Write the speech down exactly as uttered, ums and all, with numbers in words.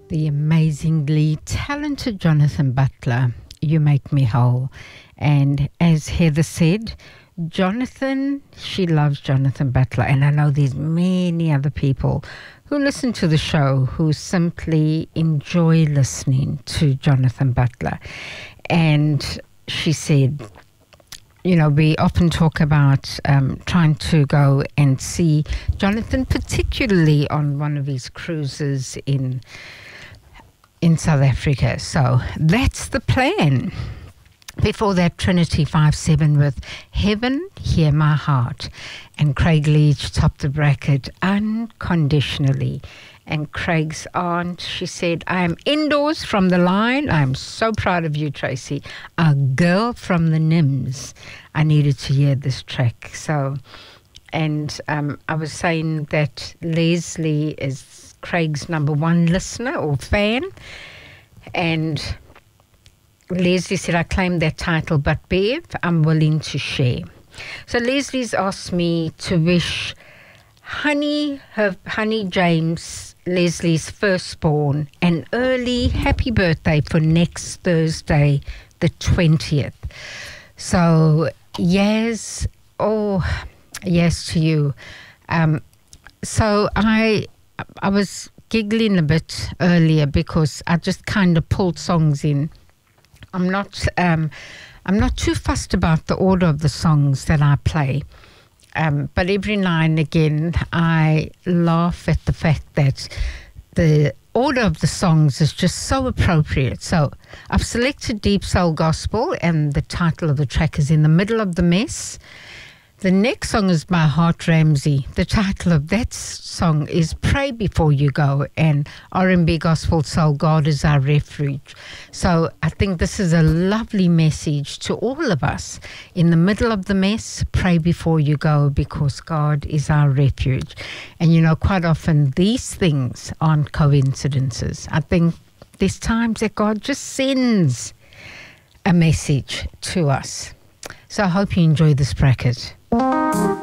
The amazingly talented Jonathan Butler, You Make Me Whole. And as Heather said, Jonathan, she loves Jonathan Butler. And I know there's many other people who listen to the show who simply enjoy listening to Jonathan Butler. And she said, you know, we often talk about um, trying to go and see Jonathan, particularly on one of his cruises in in South Africa. So that's the plan. Before that, Trinity five seven with Heaven, Hear My Heart. And Craig Leach topped the bracket Unconditionally. And Craig's aunt, she said, I am indoors from the line. I'm so proud of you, Tracy. A girl from the Nims. I needed to hear this track. So, and um, I was saying that Leslie is Craig's number one listener or fan. And Leslie said, I claim that title, but Bev, I'm willing to share. So Leslie's asked me to wish Honey, her Honey James, Leslie's firstborn, an early happy birthday for next Thursday, the twentieth. So, yes, oh, yes to you. Um, so I, I was giggling a bit earlier because I just kind of pulled songs in. I'm not, um, I'm not too fussed about the order of the songs that I play. Um, but every now and again, I laugh at the fact that the order of the songs is just so appropriate. So I've selected Deep Soul Gospel, and the title of the track is In the Middle of the Mess. The next song is by Hart Ramsey. The title of that song is Pray Before You Go, and R and B Gospel Soul, God is Our Refuge. So I think this is a lovely message to all of us. In the middle of the mess, pray before you go, because God is our refuge. And you know, quite often these things aren't coincidences. I think there's times that God just sends a message to us. So I hope you enjoy this bracket.